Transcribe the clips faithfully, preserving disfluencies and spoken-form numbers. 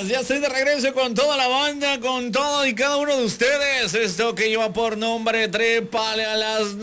días, ya estoy de regreso con toda la banda, con todo y cada uno de ustedes. Esto que lleva por nombre Trépale a las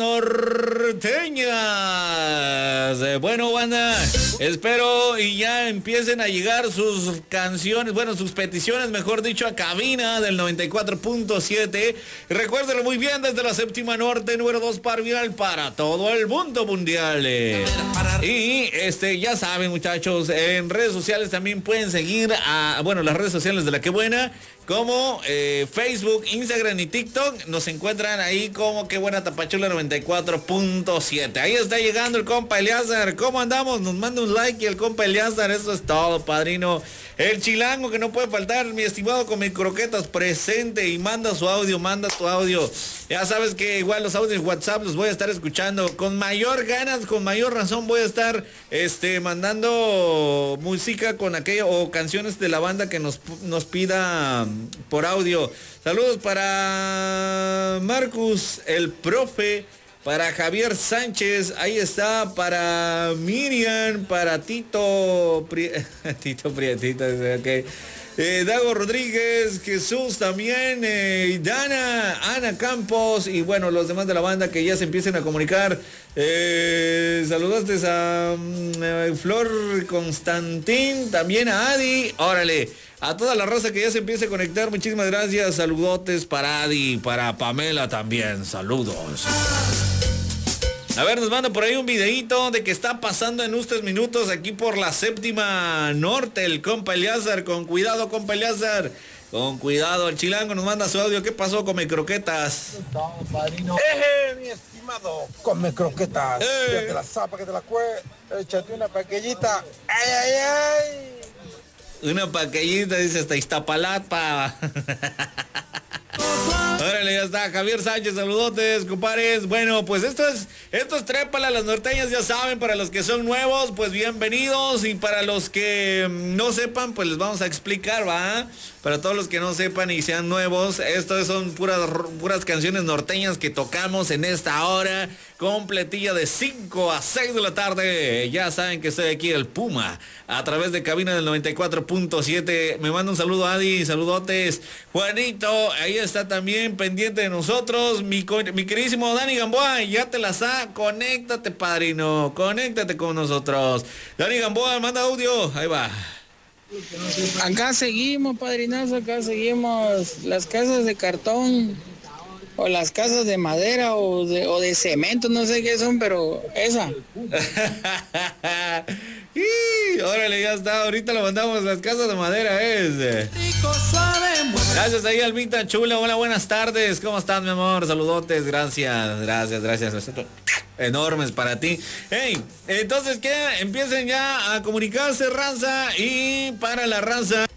Norteñas. Eh, bueno, banda, espero y ya empiecen a llegar sus canciones, bueno, sus peticiones, mejor dicho, a cabina del noventa y cuatro punto siete. Recuérdenlo muy bien, desde la séptima norte, número dos parvial para todo el mundo mundial. Y este, ya saben, muchachos, en redes sociales también pueden seguir a, bueno, las redes sociales de La Que Buena, como eh, Facebook, Instagram y TikTok. Nos encuentran ahí como Que Buena Tapachula noventa y cuatro punto siete. Ahí está llegando el compa Eleazar. ¿Cómo andamos? Nos manda un like y el compa Eleazar. Eso es todo, padrino. El chilango que no puede faltar, mi estimado Come Croquetas, presente y manda su audio, manda tu audio. Ya sabes que igual los audios WhatsApp los voy a estar escuchando con mayor ganas, con mayor razón voy a estar este mandando música con aquello o canciones de la banda que nos, nos pida por audio. Saludos para Marcus, el profe, para Javier Sánchez, ahí está, para Miriam, para Tito Pri... Tito Prietito, ok. Eh, Dago Rodríguez, Jesús también, eh, Dana, Ana Campos y bueno, los demás de la banda que ya se empiecen a comunicar. Eh, saludaste a um, Flor Constantín, también a Adi, órale, a toda la raza que ya se empiece a conectar, muchísimas gracias, saludotes para Adi, para Pamela también, saludos. A ver, nos manda por ahí un videíto de que está pasando en estos minutos aquí por la séptima norte, el compa Eleazar. Con cuidado, compa Eleazar. Con cuidado, el chilango nos manda su audio. ¿Qué pasó, Come Croquetas? Eh, mi estimado Come Croquetas. Eh. Que la zapa, que te la cue. Échate una pequeñita. Ay, ay, ay. Una paquellita, dice, hasta Iztapalapa. Órale, ya está, Javier Sánchez, saludotes, compadres. Bueno, pues esto es, esto es Trépale a las Norteñas, ya saben, para los que son nuevos, pues bienvenidos, y para los que no sepan, pues les vamos a explicar, ¿va? Para todos los que no sepan y sean nuevos, estas son puras, puras canciones norteñas que tocamos en esta hora, completilla de cinco a seis de la tarde. Ya saben que estoy aquí, el Puma, a través de cabina del noventa y cuatro punto siete. Me manda un saludo a Adi, saludotes. Juanito, ahí está también pendiente de nosotros. Mi, mi queridísimo Dani Gamboa, ya te la sa, conéctate, padrino, conéctate con nosotros. Dani Gamboa, manda audio, ahí va. Acá seguimos, padrinazo, acá seguimos. Las casas de cartón o las casas de madera o de, o de cemento, no sé qué son, pero esa. Y, órale, ya está, ahorita lo mandamos, las casas de madera es. Gracias ahí, Almita Chula, hola, buenas tardes, ¿cómo estás, mi amor? Saludotes, gracias, gracias, gracias, enormes para ti. Hey, entonces, ¿qué? Empiecen ya a comunicarse, raza, y para la raza.